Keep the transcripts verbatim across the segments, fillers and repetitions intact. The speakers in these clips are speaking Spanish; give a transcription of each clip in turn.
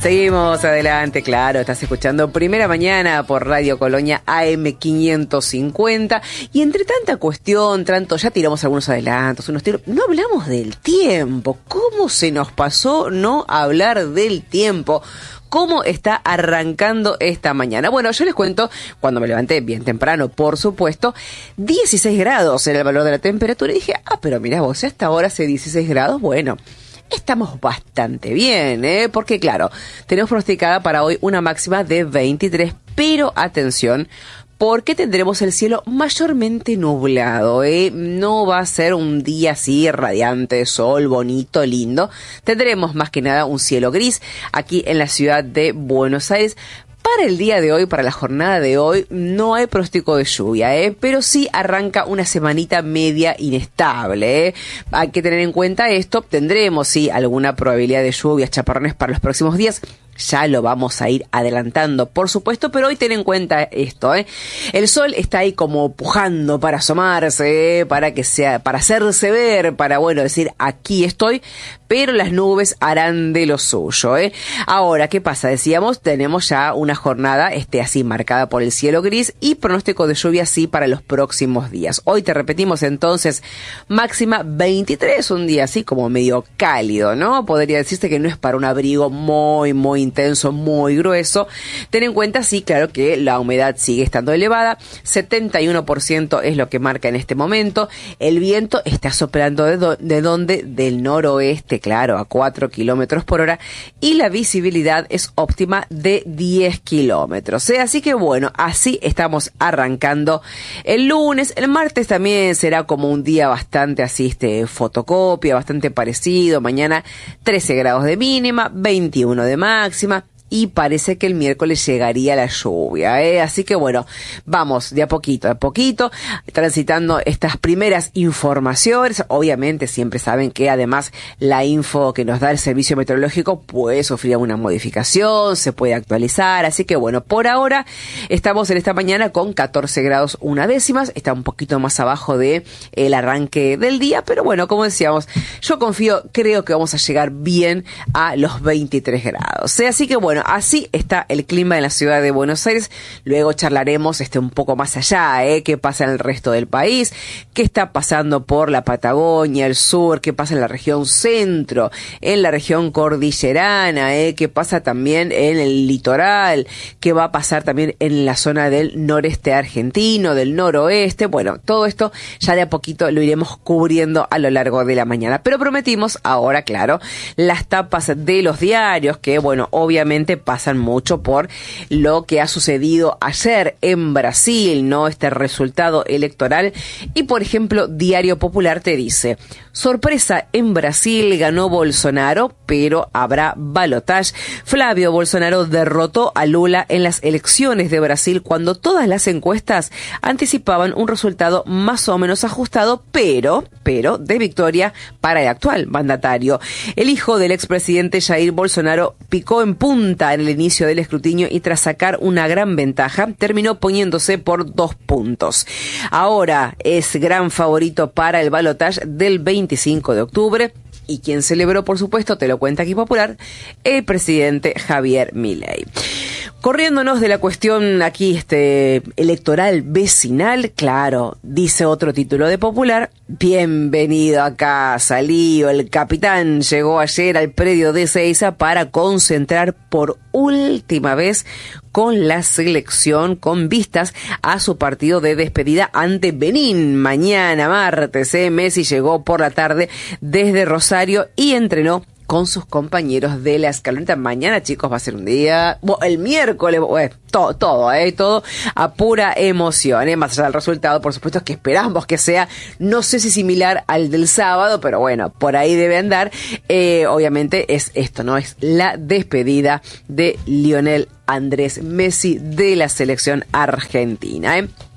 Seguimos adelante, claro, estás escuchando Primera Mañana por Radio Colonia A M quinientos cincuenta y entre tanta cuestión, tanto, ya tiramos algunos adelantos, unos tiros, no hablamos del tiempo. ¿Cómo se nos pasó no hablar del tiempo? ¿Cómo está arrancando esta mañana? Bueno, yo les cuento, cuando me levanté bien temprano, por supuesto, dieciséis grados era el valor de la temperatura y dije, ah, pero mirá vos, hasta ahora hace dieciséis grados, bueno, estamos bastante bien, ¿eh? Porque claro, tenemos pronosticada para hoy una máxima de veintitrés, pero atención, porque tendremos el cielo mayormente nublado, ¿eh? No va a ser un día así radiante, sol, bonito, lindo. Tendremos más que nada un cielo gris aquí en la ciudad de Buenos Aires. Para el día de hoy, para la jornada de hoy, no hay pronóstico de lluvia, ¿eh? Pero sí arranca una semanita media inestable, ¿eh? Hay que tener en cuenta esto. Tendremos, sí, alguna probabilidad de lluvias, chaparrones para los próximos días. Ya lo vamos a ir adelantando, por supuesto, pero hoy ten en cuenta esto, ¿eh? El sol está ahí como pujando para asomarse, ¿eh? para que sea, para hacerse ver, para, bueno, decir, aquí estoy, pero las nubes harán de lo suyo, ¿eh? Ahora, ¿qué pasa? Decíamos, tenemos ya una jornada, este, así marcada por el cielo gris y pronóstico de lluvia, sí, para los próximos días. Hoy te repetimos entonces, máxima veintitrés, un día así como medio cálido, ¿no? Podría decirse que no es para un abrigo muy, muy intenso, muy grueso. Ten en cuenta, sí, claro que la humedad sigue estando elevada, setenta y uno por ciento es lo que marca en este momento. El viento está soplando de, do- de donde, del noroeste, claro, a cuatro kilómetros por hora, y la visibilidad es óptima de diez kilómetros. ¿eh? Así que bueno, así estamos arrancando el lunes. El martes también será como un día bastante así, este, fotocopia, bastante parecido. Mañana trece grados de mínima, veintiuno de máxima. Y parece que el miércoles llegaría la lluvia, ¿eh? Así que bueno, vamos de a poquito, de a poquito, transitando estas primeras informaciones. Obviamente siempre saben que además la info que nos da el servicio meteorológico puede sufrir alguna modificación, se puede actualizar. Así que bueno, por ahora estamos en esta mañana con catorce grados una décimas. Está un poquito más abajo de el arranque del día, pero bueno, como decíamos, yo confío, creo que vamos a llegar bien a los veintitrés grados. ¿eh? Así que bueno, así está el clima en la ciudad de Buenos Aires. Luego charlaremos este un poco más allá, ¿eh? qué pasa en el resto del país, qué está pasando por la Patagonia, el sur, qué pasa en la región centro, en la región cordillerana, ¿eh? qué pasa también en el litoral, qué va a pasar también en la zona del noreste argentino, del noroeste. Bueno, todo esto ya de a poquito lo iremos cubriendo a lo largo de la mañana. Pero prometimos ahora, claro, las tapas de los diarios, que bueno, obviamente pasan mucho por lo que ha sucedido ayer en Brasil, ¿no? Este resultado electoral. Y por ejemplo, Diario Popular te dice: sorpresa en Brasil, ganó Bolsonaro, pero habrá balotaje. Flávio Bolsonaro derrotó a Lula en las elecciones de Brasil cuando todas las encuestas anticipaban un resultado más o menos ajustado, pero, pero de victoria para el actual mandatario. El hijo del expresidente Jair Bolsonaro picó en punta en el inicio del escrutinio y tras sacar una gran ventaja, terminó poniéndose por dos puntos. Ahora es gran favorito para el balotaje del veinticinco de octubre. Y quien celebró, por supuesto, te lo cuenta aquí Popular, el presidente Javier Milei. Corriéndonos de la cuestión aquí este electoral vecinal, claro, dice otro título de Popular: bienvenido a casa, Lío. El capitán llegó ayer al predio de Ezeiza para concentrar por última vez con la selección, con vistas a su partido de despedida ante Benín mañana martes. ¿eh? Messi llegó por la tarde desde Rosario y entrenó con sus compañeros de la escaloneta. Mañana, chicos, va a ser un día, bueno, el miércoles, bueno, todo, todo, eh, todo a pura emoción, eh, más allá del resultado, por supuesto, que esperamos que sea, no sé si similar al del sábado, pero bueno, por ahí debe andar. Eh, obviamente es esto, ¿no? Es la despedida de Lionel Andrés Messi de la selección argentina, eh.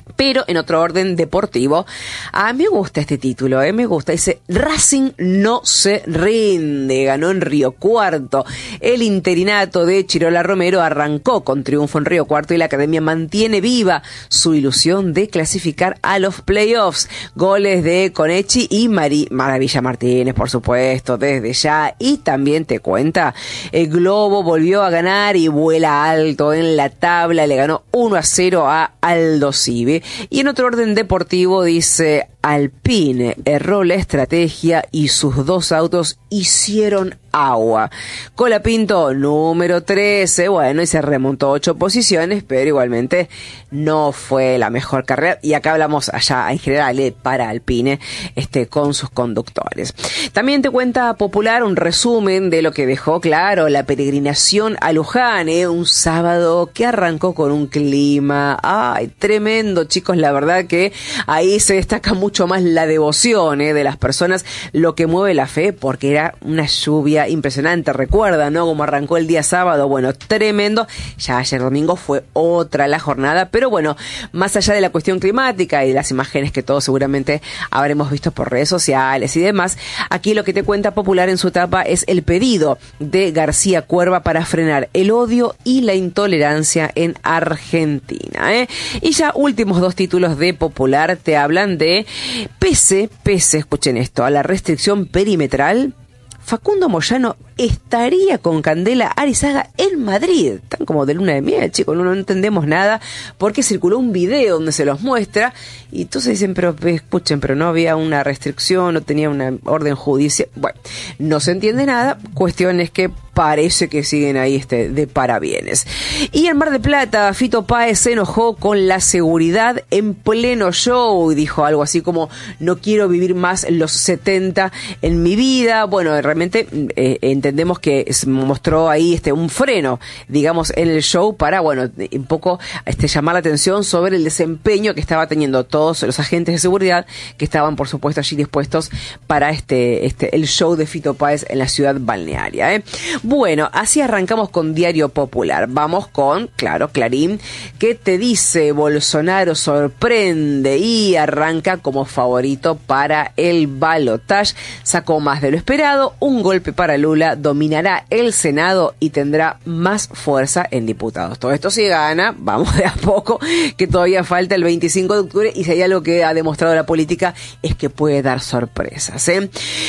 Pero en otro orden deportivo, a mí me gusta este título, eh, me gusta, dice Racing no se rinde, ganó en Río Cuarto. El interinato de Chirola Romero arrancó con triunfo en Río Cuarto y la academia mantiene viva su ilusión de clasificar a los playoffs. Goles de Conechi y Mari, Maravilla Martínez, por supuesto, desde ya. Y también te cuenta, el Globo volvió a ganar y vuela alto en la tabla, le ganó uno a cero a Aldo Civi. Y en otro orden deportivo dice Alpine erró la estrategia y sus dos autos hicieron agua. Colapinto número trece, bueno, y se remontó ocho posiciones, pero igualmente no fue la mejor carrera. Y acá hablamos allá en general eh, para Alpine, este, con sus conductores. También te cuenta Popular un resumen de lo que dejó claro la peregrinación a Luján, eh, un sábado que arrancó con un clima, ay, tremendo, chicos, la verdad que ahí se destaca mucho más la devoción eh, de las personas, lo que mueve la fe, porque era una lluvia impresionante. Recuerda, ¿no? Como arrancó el día sábado, bueno, tremendo. Ya ayer domingo fue otra la jornada, pero bueno, más allá de la cuestión climática y de las imágenes que todos seguramente habremos visto por redes sociales y demás, aquí lo que te cuenta Popular en su etapa es el pedido de García Cuerva para frenar el odio y la intolerancia en Argentina, ¿eh? Y ya últimos dos títulos de Popular te hablan de pese, pese, escuchen esto, a la restricción perimetral, Facundo Moyano estaría con Candela Arizaga en Madrid. Están como de luna de miel, chicos, no, no entendemos nada, porque circuló un video donde se los muestra, y entonces dicen, pero escuchen, pero no había una restricción, no tenía una orden judicial. Bueno, no se entiende nada, cuestión es que parece que siguen ahí este de parabienes. Y en Mar del Plata, Fito Páez se enojó con la seguridad en pleno show y dijo algo así como, no quiero vivir más los setenta en mi vida. Bueno, realmente eh, entendemos que mostró ahí este un freno, digamos, en el show para, bueno, un poco este llamar la atención sobre el desempeño que estaba teniendo todos los agentes de seguridad que estaban, por supuesto, allí dispuestos para este este el show de Fito Páez en la ciudad balnearia, ¿eh? Bueno, así arrancamos con Diario Popular. Vamos con, claro, Clarín, que te dice Bolsonaro sorprende y arranca como favorito para el balotaje. Sacó más de lo esperado, un golpe para Lula, dominará el Senado y tendrá más fuerza en diputados. Todo esto si gana, vamos de a poco, que todavía falta el veinticinco de octubre, y si hay algo que ha demostrado la política es que puede dar sorpresas, ¿eh?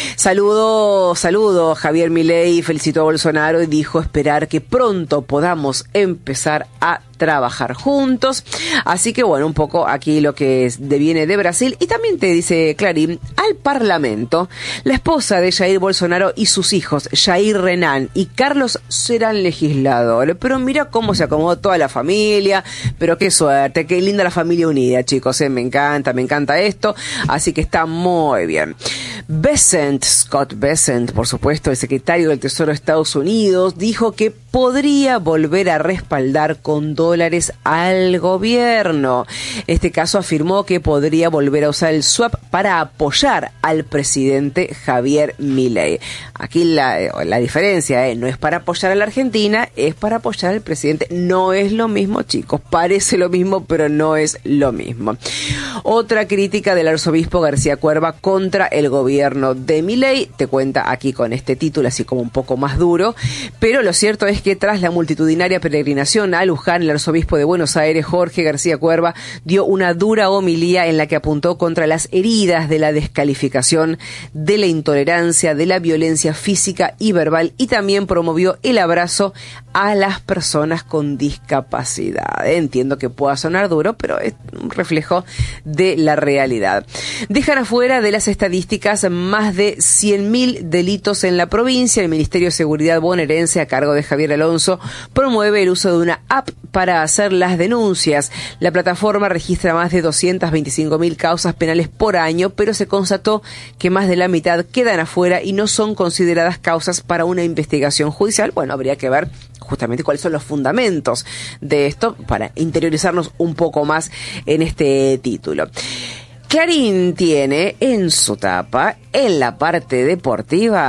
Saludo, saludo, Javier Milei felicitó a Bolsonaro y dijo esperar que pronto podamos empezar a trabajar juntos. Así que bueno, un poco aquí lo que deviene de Brasil. Y también te dice Clarín, al Parlamento, la esposa de Jair Bolsonaro y sus hijos, Jair Renan y Carlos, serán legisladores. Pero mira cómo se acomodó toda la familia, pero qué suerte, qué linda la familia unida, chicos, ¿eh? Me encanta, me encanta esto, así que está muy bien. Bessent, Scott Bessent, por supuesto, el secretario del Tesoro de Estados Unidos, dijo que podría volver a respaldar con dólares al gobierno. En este caso afirmó que podría volver a usar el swap para apoyar al presidente Javier Milei. Aquí la, la diferencia ¿eh? no es para apoyar a la Argentina, es para apoyar al presidente. No es lo mismo, chicos, parece lo mismo, pero no es lo mismo. Otra crítica del arzobispo García Cuerva contra el gobierno de Milei, te cuenta aquí con este título así como un poco más duro, pero lo cierto es que tras la multitudinaria peregrinación a Luján, el arzobispo de Buenos Aires, Jorge García Cuerva, dio una dura homilía en la que apuntó contra las heridas de la descalificación, de la intolerancia, de la violencia física y verbal, y también promovió el abrazo a las personas con discapacidad. Entiendo que pueda sonar duro, pero es un reflejo de la realidad. Dejan afuera de las estadísticas más de cien mil delitos en la provincia. El Ministerio de Seguridad bonaerense, a cargo de Javier Alonso, promueve el uso de una app para hacer las denuncias. La plataforma registra más de doscientas veinticinco mil causas penales por año, pero se constató que más de la mitad quedan afuera y no son consideradas causas para una investigación judicial. Bueno, habría que ver justamente cuáles son los fundamentos de esto para interiorizarnos un poco más en este título. Clarín tiene en su tapa, en la parte deportiva,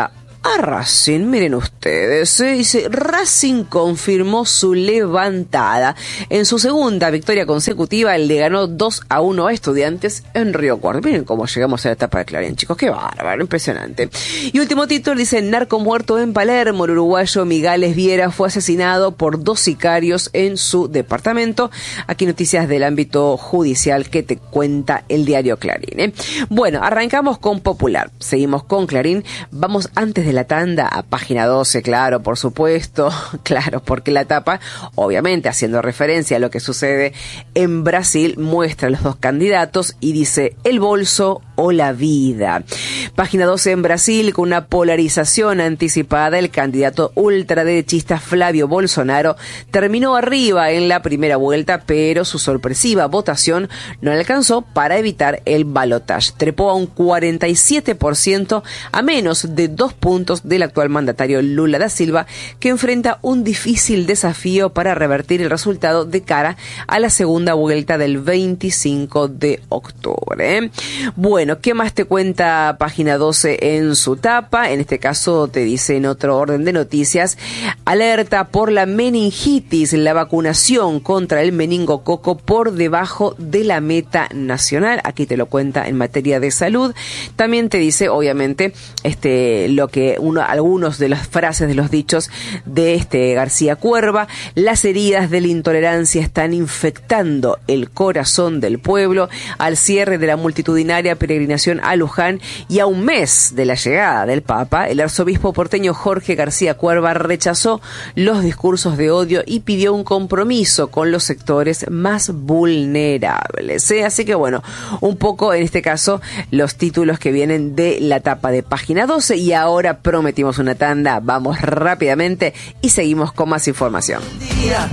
a Racing. Miren ustedes, ¿eh? Dice, Racing confirmó su levantada. En su segunda victoria consecutiva le ganó dos a uno a Estudiantes en Río Cuarto. Miren cómo llegamos a la etapa de Clarín, chicos, qué bárbaro, impresionante. Y último título, dice, narco muerto en Palermo. El uruguayo Migales Viera fue asesinado por dos sicarios en su departamento. Aquí noticias del ámbito judicial que te cuenta el diario Clarín, ¿eh? Bueno, arrancamos con Popular, seguimos con Clarín, vamos antes de la tanda a página doce, claro, por supuesto, claro, porque la tapa, obviamente haciendo referencia a lo que sucede en Brasil, muestra a los dos candidatos y dice, el bolso o la vida. Página doce en Brasil, con una polarización anticipada, el candidato ultraderechista Flavio Bolsonaro terminó arriba en la primera vuelta, pero su sorpresiva votación no alcanzó para evitar el balotaje. Trepó a un cuarenta y siete por ciento, a menos de dos puntos del actual mandatario Lula da Silva, que enfrenta un difícil desafío para revertir el resultado de cara a la segunda vuelta del veinticinco de octubre. ¿eh? Bueno, ¿qué más te cuenta página doce en su tapa? En este caso te dice en otro orden de noticias, alerta por la meningitis, la vacunación contra el meningococo por debajo de la meta nacional. Aquí te lo cuenta en materia de salud. También te dice, obviamente, este lo que uno, algunos de las frases de los dichos de este García Cuerva. Las heridas de la intolerancia están infectando el corazón del pueblo. Al cierre de la multitudinaria peregrinación a Luján y a un mes de la llegada del Papa, el arzobispo porteño Jorge García Cuerva rechazó los discursos de odio y pidió un compromiso con los sectores más vulnerables. ¿eh? Así que bueno, un poco en este caso los títulos que vienen de la tapa de página doce, y ahora prometimos una tanda, vamos rápidamente y seguimos con más información.